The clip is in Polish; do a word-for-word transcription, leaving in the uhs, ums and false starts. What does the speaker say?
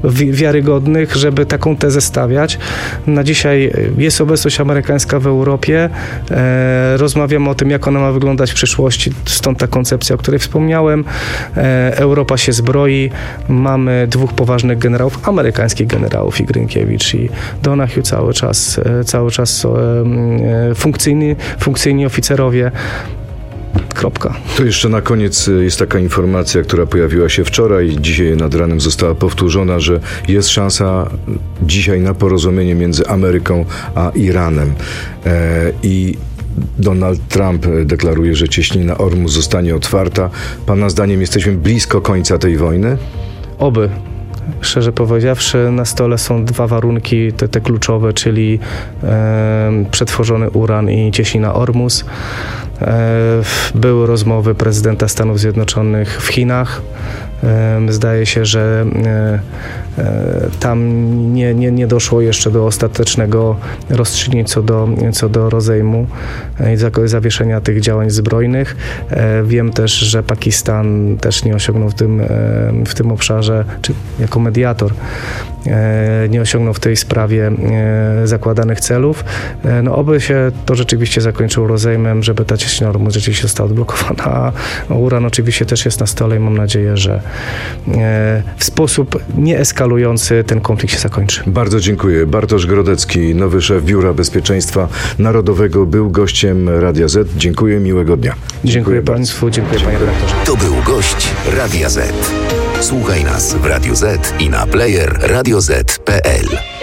wi- wiarygodnych, żeby taką tezę stawiać. Na dzisiaj jest obecność amerykańska w Europie. E, rozmawiamy o tym, jak ona ma wyglądać w przyszłości. Stąd ta koncepcja, o której wspomniałem. E, Europa się zbroi. Mamy dwóch poważnych generałów, amerykańskich generałów, i Grynkiewicz, i Donahue, cały czas, e, cały czas e, funkcyjni, funkcyjni oficerowie. Kropka. To jeszcze na koniec jest taka informacja, która pojawiła się wczoraj, dzisiaj nad ranem została powtórzona, że jest szansa dzisiaj na porozumienie między Ameryką a Iranem. E, I Donald Trump deklaruje, że cieśnina Ormus zostanie otwarta. Pana zdaniem jesteśmy blisko końca tej wojny? Oby. Szczerze powiedziawszy, na stole są dwa warunki, te, te kluczowe, czyli e, przetworzony uran i cieśnina Ormus. E, były rozmowy prezydenta Stanów Zjednoczonych w Chinach. E, zdaje się, że e, e, tam nie, nie, nie doszło jeszcze do ostatecznego rozstrzygnięcia co do, co do rozejmu i zawieszenia tych działań zbrojnych. E, wiem też, że Pakistan też nie osiągnął w tym, e, w tym obszarze, czy jako mediator, e, nie osiągnął w tej sprawie e, zakładanych celów. E, no oby się to rzeczywiście zakończyło rozejmem, żeby ta cieśnina Ormus rzeczywiście została odblokowana, a uran oczywiście też jest na stole i mam nadzieję, że e, w sposób nieeskalujący ten konflikt się zakończy. Bardzo dziękuję. Bartosz Grodecki, nowy szef Biura Bezpieczeństwa Narodowego, był gościem Radia Z. Dziękuję, miłego dnia. Dziękuję, dziękuję Państwu, dziękuję, dziękuję Panie redaktorze. To był gość Radia Z. Słuchaj nas w Radio Z i na player radio zet kropka pe el.